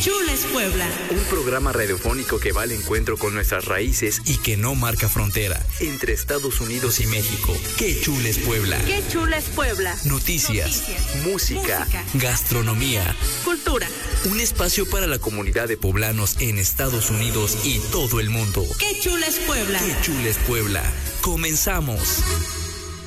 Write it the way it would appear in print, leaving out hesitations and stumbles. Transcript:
chula es Puebla! Un programa radiofónico que va al encuentro con nuestras raíces y que no marca frontera entre Estados Unidos y México. ¡Qué chula es Puebla! ¡Qué chula es Puebla! Noticias, música, gastronomía, cultura. Un espacio para la comunidad de poblanos en Estados Unidos y todo el mundo. ¡Qué chula es Puebla! ¡Qué chula es Puebla! ¡Comenzamos!